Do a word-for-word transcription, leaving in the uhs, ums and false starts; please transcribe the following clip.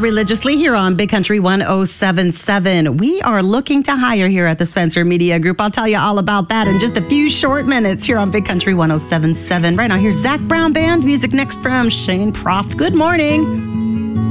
religiously here on Big Country one oh seven point seven. We are looking to hire here at the Spencer Media Group. I'll tell you all about that in just a few short minutes here on Big Country one oh seven point seven. Right now, here's Zach Brown Band. Music next from Shane Proft. Good morning.